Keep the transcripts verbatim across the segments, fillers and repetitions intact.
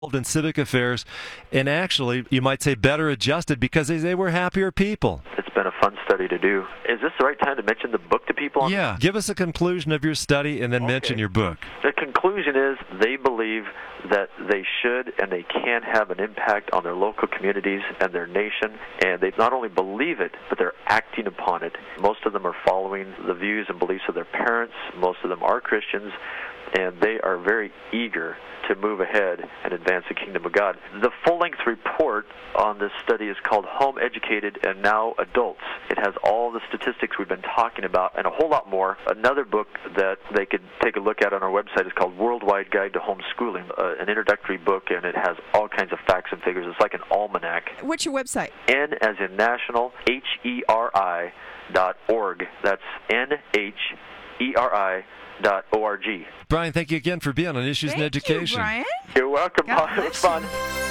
in civic affairs, and actually, you might say, better adjusted because they, they were happier people. It's been a fun study to do. Is this the right time to mention the book to people? Yeah. Give us a conclusion of your study and then okay. mention your book. The conclusion is they believe that they should and they can have an impact on their local communities and their nation, and they not only believe it, but they're acting upon it. Most of them are following the views and beliefs of their parents. Most of them are Christians, and they are very eager to move ahead and advance the kingdom of God. The full-length report on this study is called Home Educated and Now Adults. It has all the statistics we've been talking about and a whole lot more. Another book that they could take a look at on our website is called Worldwide Guide to Homeschooling, uh, an introductory book, and it has all kinds of facts and figures. It's like an almanac. What's your website? N as in national, H E R I dot org. That's N H E R I dot O R G. Brian, thank you again for being on Issues Thank in Education. You, Brian. You're welcome. God It was fun.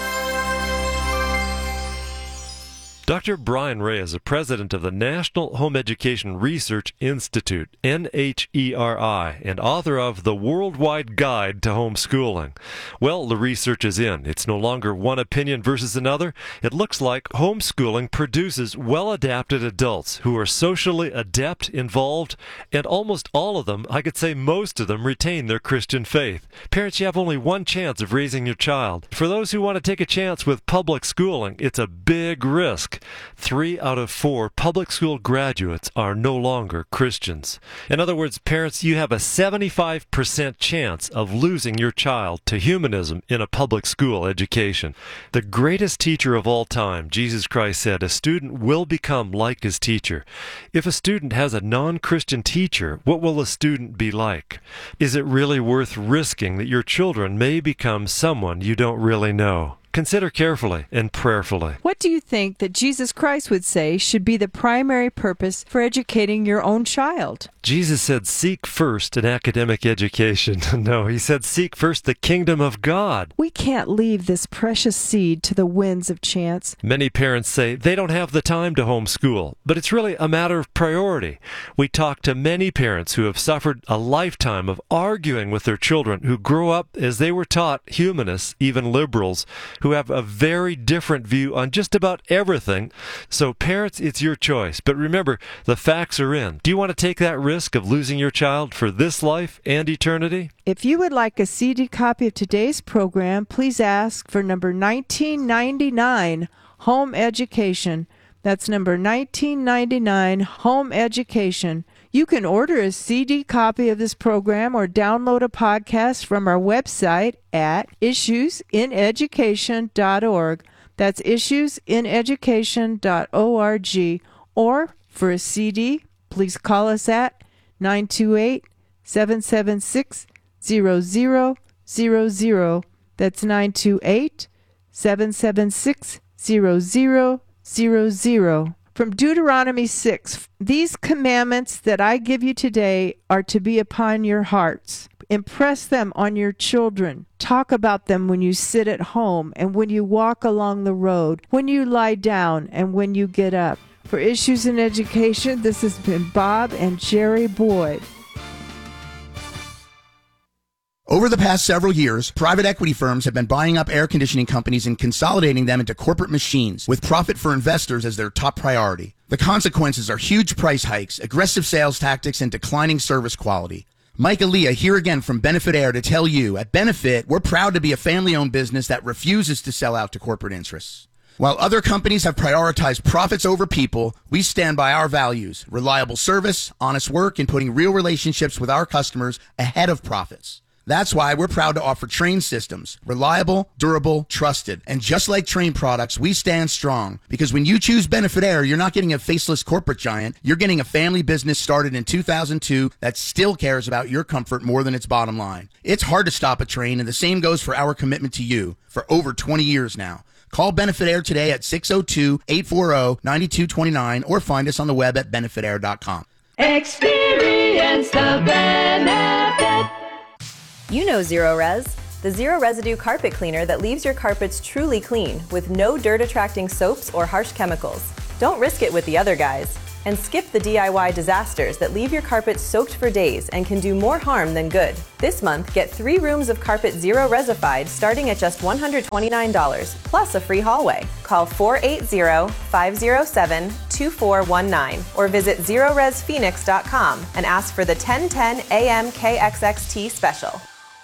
Doctor Brian Ray is the president of the National Home Education Research Institute, N H E R I, and author of The Worldwide Guide to Homeschooling. Well, the research is in. It's no longer one opinion versus another. It looks like homeschooling produces well-adapted adults who are socially adept, involved, and almost all of them, I could say most of them, retain their Christian faith. Parents, you have only one chance of raising your child. For those who want to take a chance with public schooling, it's a big risk. Three out of four public school graduates are no longer Christians. In other words, parents, you have a seventy-five percent chance of losing your child to humanism in a public school education. The greatest teacher of all time, Jesus Christ, said, a student will become like his teacher. If a student has a non-Christian teacher, what will the student be like? Is it really worth risking that your children may become someone you don't really know? Consider carefully and prayerfully. What do you think that Jesus Christ would say should be the primary purpose for educating your own child? Jesus said, seek first an academic education. No, he said, seek first the kingdom of God. We can't leave this precious seed to the winds of chance. Many parents say they don't have the time to homeschool, but it's really a matter of priority. We talk to many parents who have suffered a lifetime of arguing with their children who grow up as they were taught, humanists, even liberals, who have a very different view on just about everything. So parents, it's your choice. But remember, the facts are in. Do you want to take that risk of losing your child for this life and eternity? If you would like a C D copy of today's program, please ask for number nineteen ninety-nine, Home Education. That's number nineteen ninety-nine, Home Education. You can order a C D copy of this program or download a podcast from our website at issues in education dot org. That's issues in education dot org. Or for a C D, please call us at nine two eight, seven seven six, zero zero zero zero. That's nine two eight, seven seven six, zero zero zero zero. From Deuteronomy six, these commandments that I give you today are to be upon your hearts. Impress them on your children. Talk about them when you sit at home and when you walk along the road, when you lie down and when you get up. For Issues in Education, this has been Bob and Jerry Boyd. Over the past several years, private equity firms have been buying up air conditioning companies and consolidating them into corporate machines, with profit for investors as their top priority. The consequences are huge price hikes, aggressive sales tactics, and declining service quality. Mike Aaliyah here again from Benefit Air to tell you, at Benefit, we're proud to be a family-owned business that refuses to sell out to corporate interests. While other companies have prioritized profits over people, we stand by our values: reliable service, honest work, and putting real relationships with our customers ahead of profits. That's why we're proud to offer Trane systems. Reliable, durable, trusted. And just like Trane products, we stand strong. Because when you choose Benefit Air, you're not getting a faceless corporate giant. You're getting a family business started in two thousand two that still cares about your comfort more than its bottom line. It's hard to stop a Trane, and the same goes for our commitment to you for over twenty years now. Call Benefit Air today at six oh two, eight four zero, nine two two nine or find us on the web at benefit air dot com. Experience the benefit. You know Zero Res, the zero residue carpet cleaner that leaves your carpets truly clean with no dirt attracting soaps or harsh chemicals. Don't risk it with the other guys. And skip the D I Y disasters that leave your carpet soaked for days and can do more harm than good. This month, get three rooms of carpet Zero Resified starting at just one hundred twenty-nine dollars, plus a free hallway. Call four eight zero, five zero seven, two four one nine or visit zero res phoenix dot com and ask for the ten ten A M K X X T special.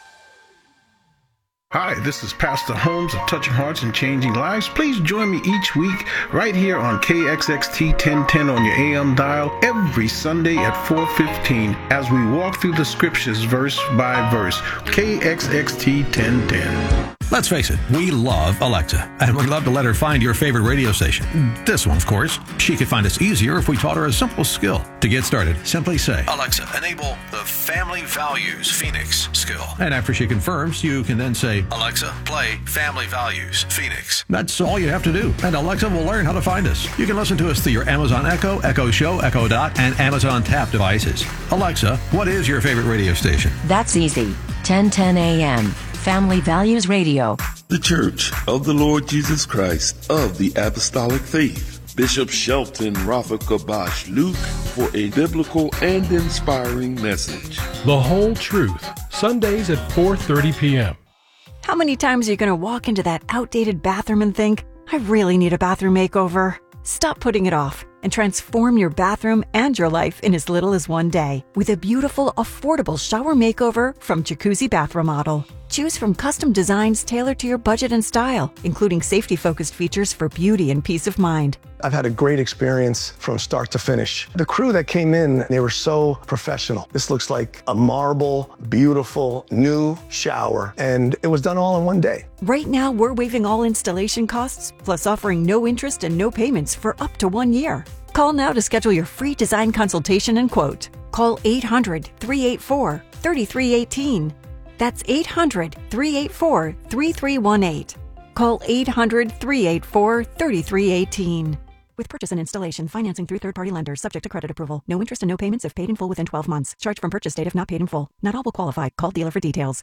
Hi, this is Pastor Holmes of Touching Hearts and Changing Lives. Please join me each week right here on K X X T ten ten on your A M dial every Sunday at four fifteen as we walk through the scriptures verse by verse. K X X T ten ten. Let's face it, we love Alexa, and we'd love to let her find your favorite radio station. This one, of course. She could find us easier if we taught her a simple skill. To get started, simply say, Alexa, enable the Family Values Phoenix skill. And after she confirms, you can then say, Alexa, play Family Values Phoenix. That's all you have to do, and Alexa will learn how to find us. You can listen to us through your Amazon Echo, Echo Show, Echo Dot, and Amazon Tap devices. Alexa, what is your favorite radio station? That's easy. ten ten A M. Family Values Radio. The Church of the Lord Jesus Christ of the Apostolic Faith. Bishop Shelton Rafa Kabash Luke for a biblical and inspiring message. The Whole Truth, Sundays at four thirty p.m. How many times are you going to walk into that outdated bathroom and think, I really need a bathroom makeover? Stop putting it off and transform your bathroom and your life in as little as one day with a beautiful, affordable shower makeover from Jacuzzi Bath Remodel. Choose from custom designs tailored to your budget and style, including safety-focused features for beauty and peace of mind. I've had a great experience from start to finish. The crew that came in, they were so professional. This looks like a marble, beautiful, new shower, and it was done all in one day. Right now, we're waiving all installation costs, plus offering no interest and no payments for up to one year. Call now to schedule your free design consultation and quote. Call eight hundred, three eight four, three three one eight. That's eight hundred, three eight four, three three one eight. Call eight hundred, three eight four, three three one eight. With purchase and installation, financing through third-party lenders, subject to credit approval. No interest and no payments if paid in full within twelve months. Charge from purchase date if not paid in full. Not all will qualify. Call dealer for details.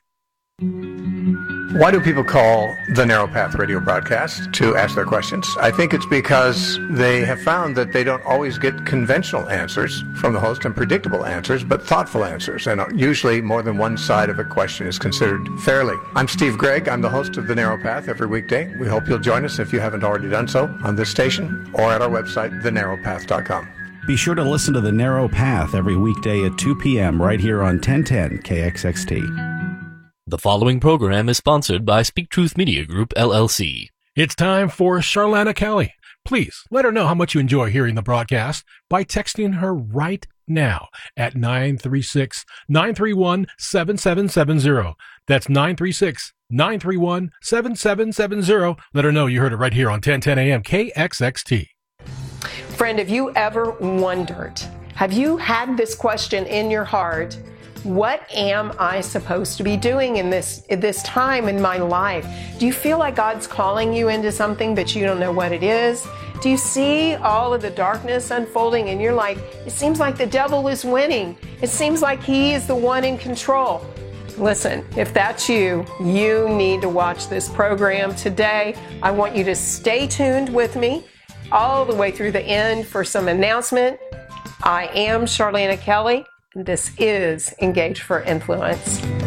Why do people call the Narrow Path radio broadcast to ask their questions? I think it's because they have found that they don't always get conventional answers from the host and predictable answers, but thoughtful answers. And usually more than one side of a question is considered fairly. I'm Steve Gregg. I'm the host of the Narrow Path every weekday. We hope you'll join us if you haven't already done so on this station or at our website, the narrow path dot com. Be sure to listen to The Narrow Path every weekday at two p.m. right here on ten ten K X X T. The following program is sponsored by Speak Truth Media Group, L L C. It's time for Charlana Kelly. Please let her know how much you enjoy hearing the broadcast by texting her right now at nine three six, nine three one, seven seven seven zero. That's nine three six, nine three one, seven seven seven zero. Let her know you heard it right here on ten ten A M K X X T. Friend, have you ever wondered, have you had this question in your heart? What am I supposed to be doing in this in this time in my life? Do you feel like God's calling you into something, but you don't know what it is? Do you see all of the darkness unfolding and you're like, it seems like the devil is winning. It seems like he is the one in control. Listen, if that's you, you need to watch this program today. I want you to stay tuned with me all the way through the end for some announcement. I am Charlana Kelly. This is Engage for Influence.